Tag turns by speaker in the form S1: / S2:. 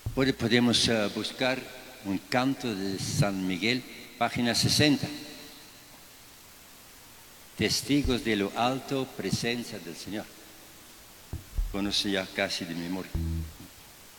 S1: Podemos buscar un canto de San Miguel, página 60. Testigos de lo alto, presencia del Señor. Conoce ya casi de memoria.